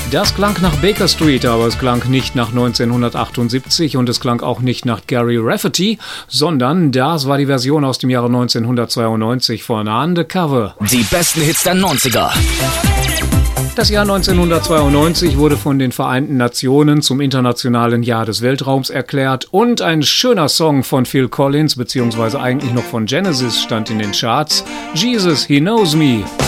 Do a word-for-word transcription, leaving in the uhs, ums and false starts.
Das klang nach Baker Street, aber es klang nicht nach neunzehnhundertachtundsiebzig und es klang auch nicht nach Gary Rafferty, sondern das war die Version aus dem Jahre neunzehnhundertzweiundneunzig von Undercover. Die besten Hits der neunziger. Das Jahr neunzehnhundertzweiundneunzig wurde von den Vereinten Nationen zum internationalen Jahr des Weltraums erklärt und ein schöner Song von Phil Collins, beziehungsweise eigentlich noch von Genesis, stand in den Charts. Jesus, He Knows Me.